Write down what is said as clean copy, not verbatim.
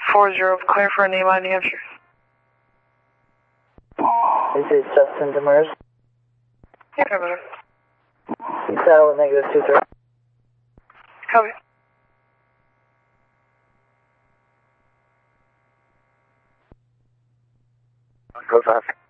40, clear for Neyline, New Hampshire. This is Justin Demers. Yeah, copy. Saddle negative 23. Copy. Go fast.